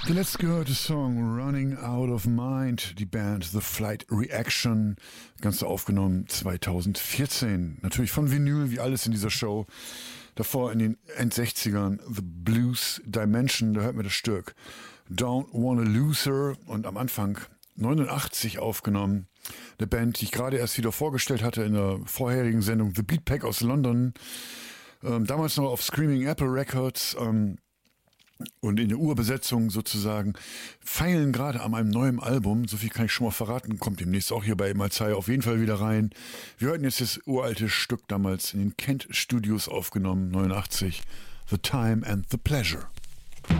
Der letzte gehörte Song Running Out of Mind, die Band The Flight Reaction, das Ganze aufgenommen 2014. Natürlich von Vinyl, wie alles in dieser Show. Davor in den End-60ern The Blues Dimension, da hört man das Stück Don't Wanna Lose Her und am Anfang 89 aufgenommen. Eine Band, die ich gerade erst wieder vorgestellt hatte in der vorherigen Sendung The Beat Pack aus London. Damals noch auf Screaming Apple Records. Und in der Urbesetzung sozusagen feilen gerade an einem neuen Album, so viel kann ich schon mal verraten, kommt demnächst auch hier bei Malzai auf jeden Fall wieder rein. Wir hörten jetzt das uralte Stück damals in den Kent Studios aufgenommen, 89, The Time and the Pleasure.